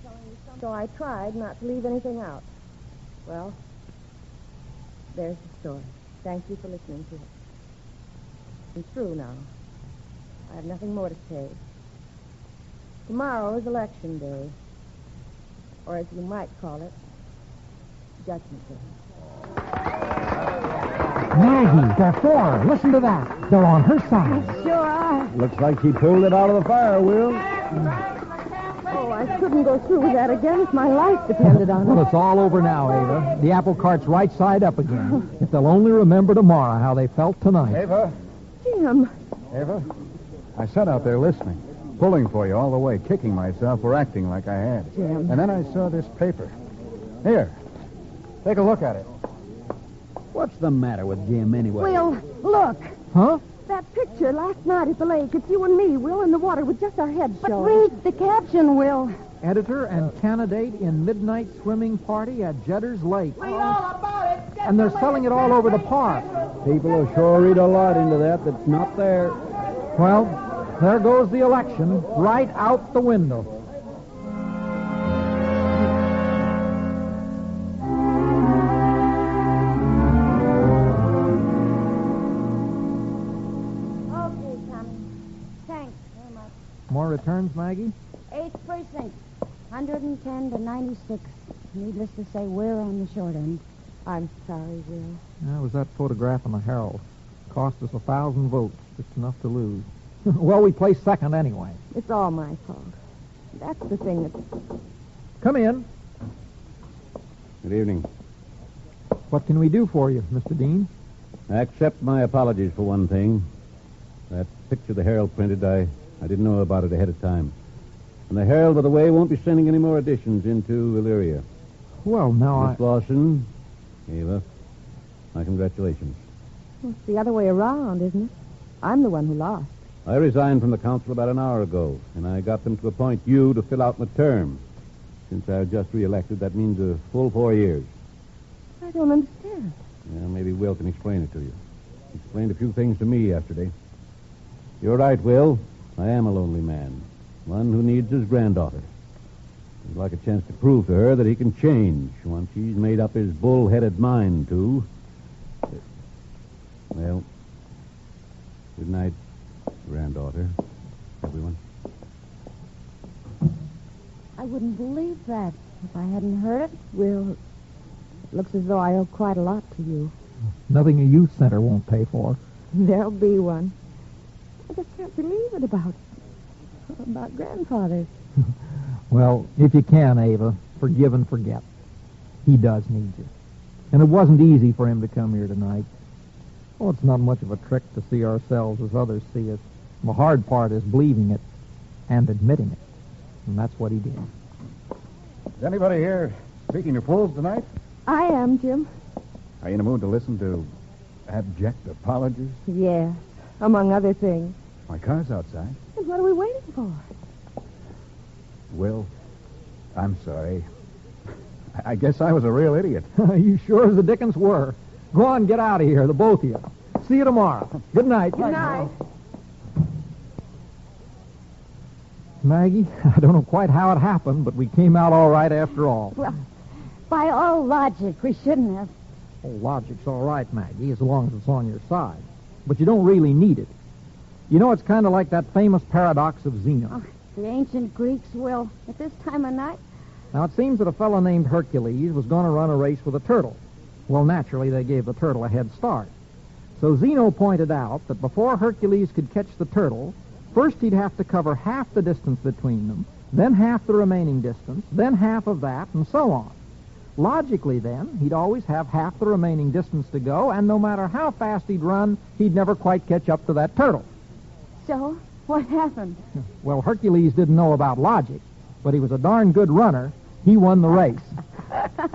So I tried not to leave anything out. Well, there's the story. Thank you for listening to it. I'm through now. I have nothing more to say. Tomorrow is election day. Or as you might call it, Judgment Day. Maggie, they're for her. Listen to that. They're on her side. Sure are. Looks like she pulled it out of the fire, Will. Oh, I couldn't go through with that again if my life depended on Well, it. it's all over now, Ava. The apple cart's right side up again. If they'll only remember tomorrow how they felt tonight. Ava, Jim. Ava, I sat out there listening, pulling for you all the way, kicking myself for acting like I had. Jim. And then I saw this paper. Here, take a look at it. What's the matter with Jim, anyway? Will, look. Huh? That picture last night at the lake. It's you and me, Will, in the water with just our heads showing. But read the caption, Will. Editor and candidate in midnight swimming party at Jedder's Lake. Read all about it. And they're selling it all over the park. People will sure read a lot into that that's not there. Well, there goes the election, right out the window. Okay, Tommy. Thanks very much. More returns, Maggie? 8th precinct, 110 to 96. Needless to say, we're on the short end. I'm sorry, Will. That was that photograph in the Herald. Cost us 1,000 votes, just enough to lose. Well, we placed second anyway. It's all my fault. That's the thing that... Come in. Good evening. What can we do for you, Mr. Dean? Accept my apologies for one thing. That picture the Herald printed, I didn't know about it ahead of time. And the Herald, by the way, won't be sending any more editions into Illyria. Well, now Miss Lawson, Ava, my congratulations. It's the other way around, isn't it? I'm the one who lost. I resigned from the council about an hour ago, and I got them to appoint you to fill out my term. Since I was just reelected, that means a full 4 years. I don't understand. Well, maybe Will can explain it to you. He explained a few things to me yesterday. You're right, Will. I am a lonely man. One who needs his granddaughter. I'd like a chance to prove to her that he can change once he's made up his bull-headed mind to. Well, good night, granddaughter. Everyone. I wouldn't believe that if I hadn't heard it. Will, it looks as though I owe quite a lot to you. nothing a youth center won't pay for. There'll be one. I just can't believe it about Grandfather. Well, if you can, Ava, forgive and forget. He does need you. And it wasn't easy for him to come here tonight. Oh, it's not much of a trick to see ourselves as others see us. The hard part is believing it and admitting it. And that's what he did. Is anybody here speaking your fools tonight? I am, Jim. Are you in a mood to listen to abject apologies? Yes, among other things. My car's outside. And what are we waiting for? Will, I'm sorry. I guess I was a real idiot. You sure as the dickens were. Go on, get out of here, the both of you. See you tomorrow. Good night. Good night. Maggie, I don't know quite how it happened, but we came out all right after all. Well, by all logic, we shouldn't have. Oh, logic's all right, Maggie, as long as it's on your side. But you don't really need it. You know, it's kind of like that famous paradox of Zeno. Oh, the ancient Greeks will, at this time of night. Now, it seems that a fellow named Hercules was going to run a race with a turtle. Well, naturally, they gave the turtle a head start. So Zeno pointed out that before Hercules could catch the turtle, first he'd have to cover half the distance between them, then half the remaining distance, then half of that, and so on. Logically, then, he'd always have half the remaining distance to go, and no matter how fast he'd run, he'd never quite catch up to that turtle. So, what happened? Well, Hercules didn't know about logic, but he was a darn good runner. He won the race.